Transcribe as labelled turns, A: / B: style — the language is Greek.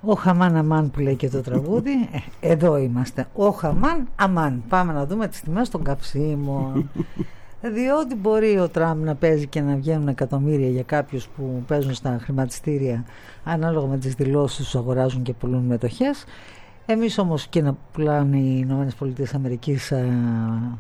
A: Όχ αμάν αμάν που λέει και το τραγούδι. Εδώ είμαστε. Όχ αμάν αμάν. Πάμε να δούμε τις τιμές των καυσίμων. Διότι μπορεί ο Τραμπ να παίζει και να βγαίνουν εκατομμύρια για κάποιους που παίζουν στα χρηματιστήρια, ανάλογα με τις δηλώσεις τους αγοράζουν και πουλούν μετοχές. Εμείς όμως και να πουλάνε οι ΗΠΑ